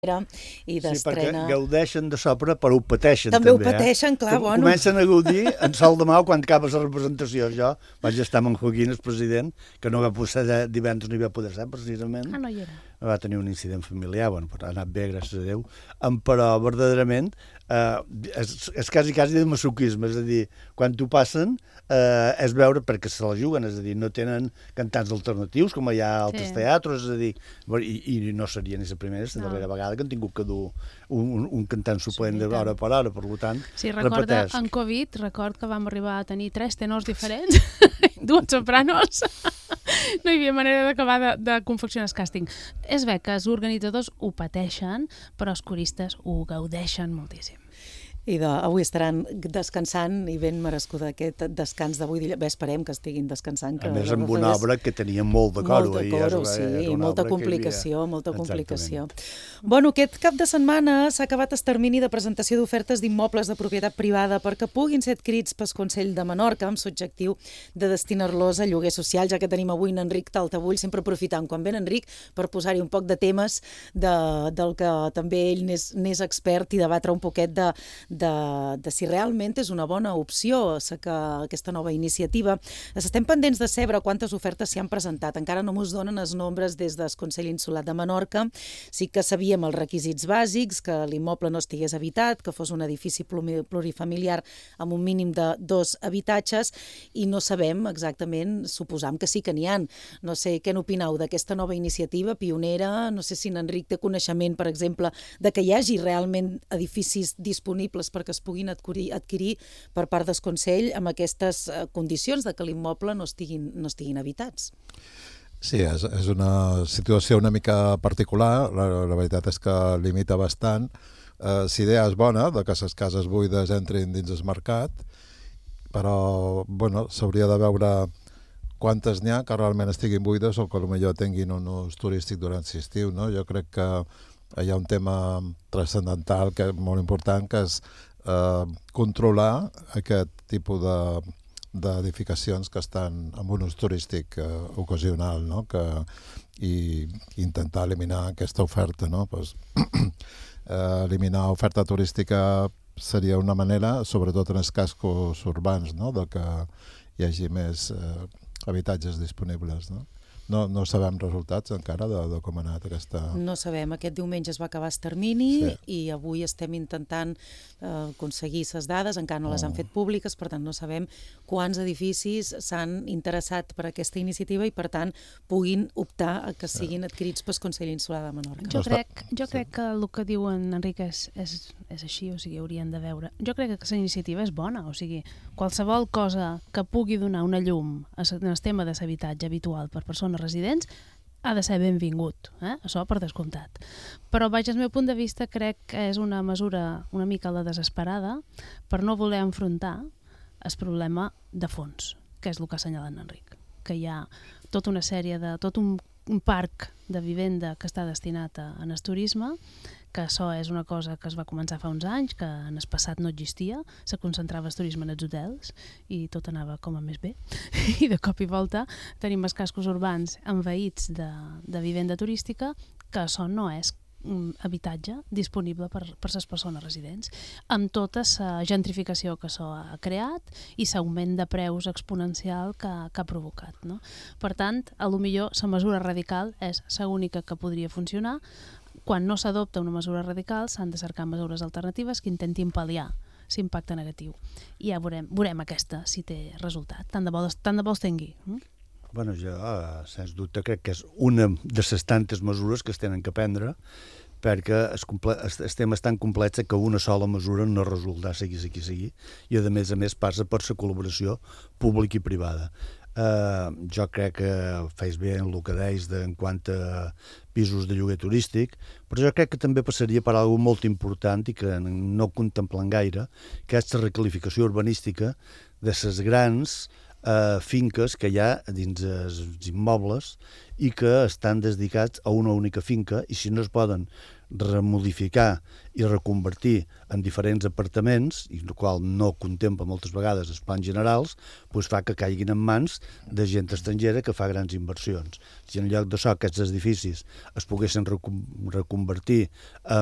i Sí, perquè d'estrena... gaudeixen de sopra, però ho pateixen També ho també, pateixen, clar, bueno. Comencen a gaudir en sol de mà quan acaba la representació. Jo vaig estar amb en Joaquín, el president, que no va poder divendres ni va poder ser, precisament. Ah, no hi era. Va tenir un incident familiar, bueno, però ha anat bé, gràcies a Déu, però verdaderament és quasi de masoquisme, és a dir, quan t'ho passen és veure perquè se la juguen, és a dir, no tenen cantants alternatius com hi ha a altres teatres, és a dir, i no seria ni la primera ni la darrera vegada que han tingut que dur un cantant suplent d'hora per hora, per tant, sí, recorda, en Covid, record que vam arribar a tenir 3 tenors diferents, 2 sopranos, no hi havia manera d'acabar de confeccionar el càsting. És bé que els organitzadors ho pateixen, però els coristes ho gaudeixen moltíssim. I avui estaran descansant i ben merescuda aquest descans d'avui. Bé, esperem que estiguin descansant. A més, amb una obra que tenia molt de coro. Molt de coro, sí, i molta complicació, molta complicació. Bueno, aquest cap de setmana s'ha acabat el termini de presentació d'ofertes d'immobles de propietat privada perquè puguin ser adquirits pel Consell de Menorca amb l'objectiu de destinar-los a lloguer social, ja que tenim avui en Enric Taltabull, sempre aprofitant quan ve Enric per posar-hi un poc de temes del que també ell n'és expert i debatre un poquet de si realment és una bona opció aquesta nova iniciativa. Estem pendents de saber quantes ofertes s'hi han presentat. Encara no ens donen els nombres des del Consell Insular de Menorca. Sí que sabíem els requisits bàsics, que l'immoble no estigués habitat, que fos un edifici plurifamiliar amb un mínim de 2 habitatges, i no sabem exactament, suposam que sí que n'hi ha. No sé què n'opineu d'aquesta nova iniciativa pionera, no sé si en Enric té coneixement, per exemple, de que hi hagi realment edificis disponibles perquè es puguin adquirir per part del Consell amb aquestes condicions de que l'immoble no estiguin habitats. Sí, és una situació una mica particular, la veritat és que limita bastant. La idea és bona, de que les cases buides entrin dins el mercat, però bueno, s'hauria de veure quantes n'hi ha que realment estiguin buides o que potser tinguin un ús turístic durant l'estiu, no? Jo crec que hi ha un tema transcendental que és molt important, que és controlar aquest tipus d'edificacions que estan en un ús turístic ocasional, no? I intentar eliminar aquesta oferta, no? Pues, eliminar oferta turística seria una manera, sobretot en els cascos urbans, no? De que hi hagi més habitatges disponibles, no? No sabem resultats encara de com ha anat aquesta... No sabem. Aquest diumenge es va acabar el termini i avui estem intentant aconseguir les dades, encara no les han fet públiques, per tant no sabem quants edificis s'han interessat per aquesta iniciativa i per tant puguin optar a que siguin adquirits pel Consell Insular de Menorca. Jo crec que el que diu en Enric és així, o sigui, haurien de veure. Jo crec que aquesta iniciativa és bona, o sigui, qualsevol cosa que pugui donar una llum en el tema de l'habitatge habitual per persones residents ha de ser benvingut, això per descomptat. Però, vaig, al meu punt de vista, crec que és una mesura una mica la desesperada per no voler enfrontar el problema de fons, que és el que assenyala en Enric, que hi ha tota una sèrie tot un parc de vivenda que està destinat al turisme, que això és una cosa que es va començar fa uns anys, que en el passat no existia, se concentrava el turisme en els hotels i tot anava com a més bé. I de cop i volta tenim els cascos urbans envaïts de vivenda turística, que això no és un habitatge disponible per les persones residents, amb tota la gentrificació que això ha creat i l'augment de preus exponencial que ha provocat, no? Per tant, a lo millor la mesura radical és l'única que podria funcionar. Quan no s'adopta una mesura radical s'han de cercar mesures alternatives que intentin pal·liar l'impacte negatiu. I ja veurem aquesta, si té resultat. Tant de bo els tingui. Bueno, jo, sens dubte, crec que és una de les tantes mesures que es tenen que prendre perquè el tema és tan complex que una sola mesura no resultarà sigui, i a més passa per la col·laboració pública i privada. Jo crec que feis bé en el que deies en quant a pisos de lloguer turístic, però jo crec que també passaria per alguna molt important i que no contemplen gaire, que és la recalificació urbanística de les grans finques que hi ha dins els immobles i que estan dedicats a una única finca, i si no es poden remodificar i reconvertir en diferents apartaments, i el qual no contempla moltes vegades els plans generals, doncs fa que caiguin en mans de gent estrangera que fa grans inversions. Si en lloc d'això aquests edificis es poguessin reconvertir